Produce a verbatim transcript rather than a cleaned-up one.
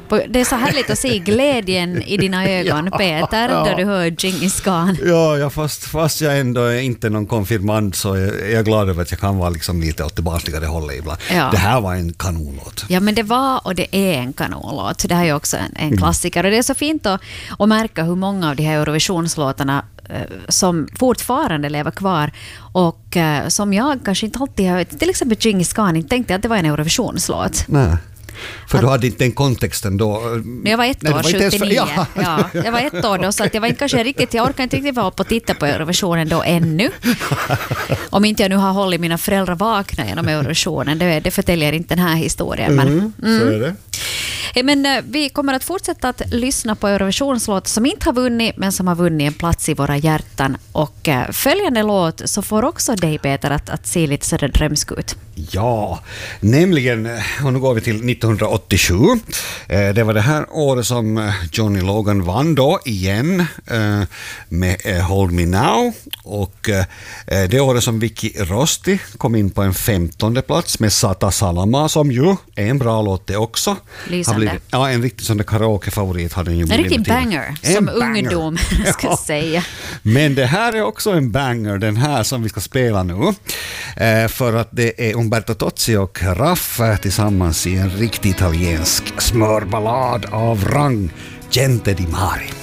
Det är så härligt att se glädjen i dina ögon, ja, Peter, ja. Där du hör Djingis Khan. Ja, ja fast, fast jag ändå är inte någon konfirmand så är jag glad över att jag kan vara liksom lite åt det barnsligare hållet ibland. Ja. Det här var en kanonlåt. Ja, men det var och det är en kanonlåt. Det här är också en, en klassiker. Mm. Och det är så fint att, att märka hur många av de här Eurovisionslåtarna som fortfarande lever kvar och uh, som jag kanske inte alltid har, till exempel Djingis Khan, inte tänkte att det var en Eurovisionslåt. Nej. För du hade inte den kontexten då. Jag var ett Nej, år, var sjuttionio. Ja. Ja, jag var ett år då, så att jag var inte kanske riktigt, jag orkade inte riktigt vara på att titta på Eurovisionen då ännu. Om inte jag nu har hållit mina föräldrar vakna genom Eurovisionen, det, det förtäljer inte den här historien. Men, mm, mm. Så är det. Men vi kommer att fortsätta att lyssna på Eurovisionslåt som inte har vunnit men som har vunnit en plats i våra hjärtan. Och följande låt så får också dig, Peter, att, att se lite sådär drömsk ut. Ja, nämligen, och nu går vi till nittonhundraåttiosju. Det var det här året som Johnny Logan vann då igen med Hold Me Now. Och det året som Vicky Rosti kom in på en femtonde plats med Sata Salama, som ju är en bra låt det också. Lysande. Blivit, ja, en riktig sån där karaoke-favorit hade den ju blivit. En riktig banger, en som banger. Ungdom ska ja. säga. Men det här är också en banger, den här som vi ska spela nu. Eh, för att det är Umberto Tozzi och Raff tillsammans i en riktig italiensk smörballad av rang, Gente di Mare.